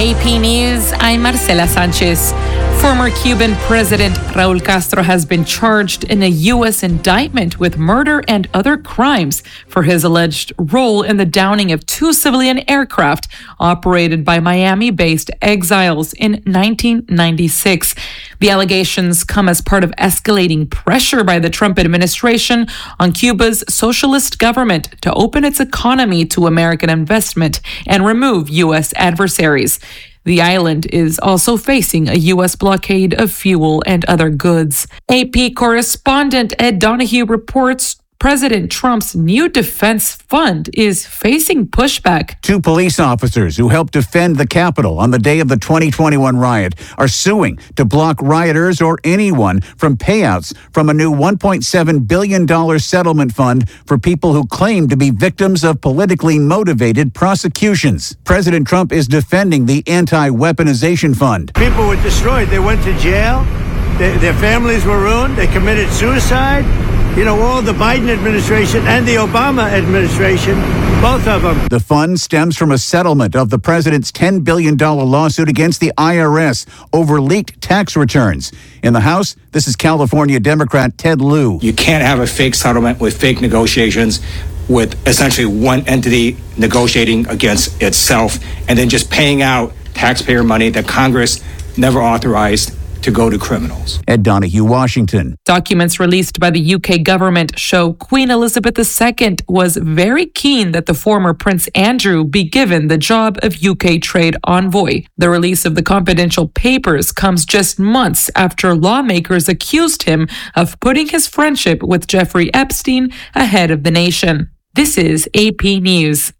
AP News, I'm Marcela Sanchez. Former Cuban President Raul Castro has been charged in a U.S. indictment with murder and other crimes for his alleged role in the downing of 2 civilian aircraft operated by Miami-based exiles in 1996. The allegations come as part of escalating pressure by the Trump administration on Cuba's socialist government to open its economy to American investment and remove U.S. adversaries. The island is also facing a U.S. blockade of fuel and other goods. AP correspondent Ed Donahue reports President Trump's new defense fund is facing pushback. 2 police officers who helped defend the Capitol on the day of the 2021 riot are suing to block rioters or anyone from payouts from a new $1.7 billion settlement fund for people who claim to be victims of politically motivated prosecutions. President Trump is defending the anti-weaponization fund. People were destroyed. They went to jail. Their families were ruined. They committed suicide. You know, all the Biden administration and the Obama administration, both of them. The fund stems from a settlement of the president's $10 billion lawsuit against the IRS over leaked tax returns. In the House, this is California Democrat Ted Lieu. You can't have a fake settlement with fake negotiations with essentially one entity negotiating against itself and then just paying out taxpayer money that Congress never authorized to go to criminals. Ed Donahue, Washington. Documents released by the UK government show Queen Elizabeth II was very keen that the former Prince Andrew be given the job of UK trade envoy. The release of the confidential papers comes just months after lawmakers accused him of putting his friendship with Jeffrey Epstein ahead of the nation. This is AP News.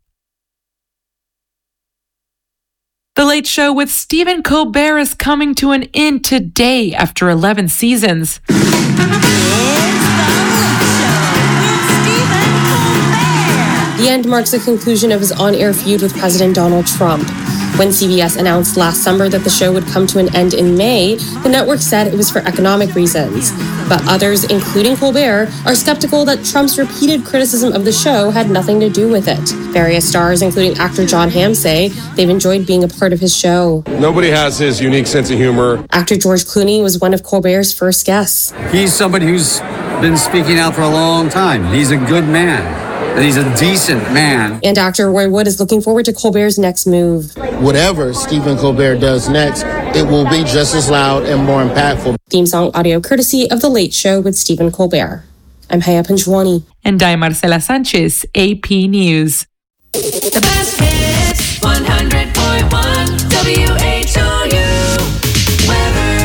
The Late Show with Stephen Colbert is coming to an end today after 11 seasons. It's The Late Show with Stephen Colbert. The end marks the conclusion of his on-air feud with President Donald Trump. When CBS announced last summer that the show would come to an end in May, the network said it was for economic reasons. But others, including Colbert, are skeptical that Trump's repeated criticism of the show had nothing to do with it. Various stars, including actor Jon Hamm, say they've enjoyed being a part of his show. Nobody has his unique sense of humor. Actor George Clooney was one of Colbert's first guests. He's somebody who's been speaking out for a long time. He's a good man. And he's a decent man. And actor Roy Wood is looking forward to Colbert's next move. Whatever Stephen Colbert does next, it will be just as loud and more impactful. Theme song audio courtesy of The Late Show with Stephen Colbert. I'm Haya Panjwani. And I'm Marcela Sanchez, AP News. The best hits, 100.1 WHOU weather.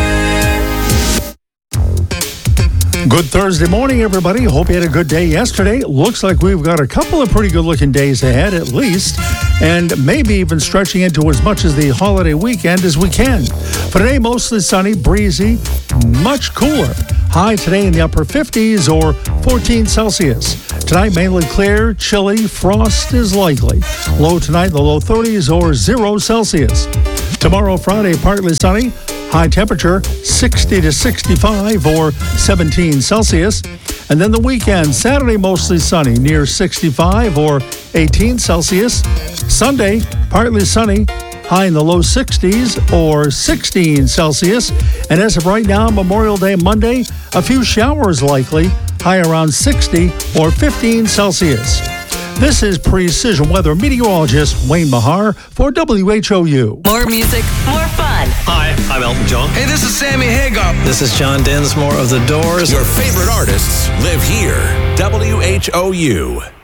Good Thursday morning, everybody. Hope you had a good day yesterday. Looks like we've got a couple of pretty good-looking days ahead, at least, and maybe even stretching into as much as the holiday weekend as we can. For today, mostly sunny, breezy, much cooler. High today in the upper 50s or 14 Celsius. Tonight, mainly clear, chilly, frost is likely. Low tonight in the low 30s or 0 Celsius. Tomorrow, Friday, partly sunny. High temperature 60 to 65 or 17 Celsius. And then the weekend, Saturday mostly sunny near 65 or 18 Celsius. Sunday, partly sunny, high in the low 60s or 16 Celsius. And as of right now, Memorial Day Monday, a few showers likely, high around 60 or 15 Celsius. This is Precision Weather meteorologist Wayne Mahar for WHOU. More music, more fun. Hi, I'm Elton John. Hey, this is Sammy Hagar. This is John Densmore of The Doors. Your favorite artists live here. WHOU.